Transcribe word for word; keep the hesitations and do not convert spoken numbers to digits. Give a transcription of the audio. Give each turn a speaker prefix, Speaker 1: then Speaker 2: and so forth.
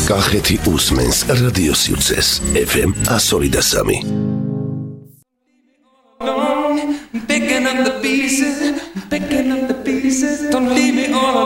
Speaker 1: კახეთი უსმენს რადიო სივრცეს ეფ ემ one oh three.
Speaker 2: Picking up the pieces, picking up the pieces, don't leave me all alone.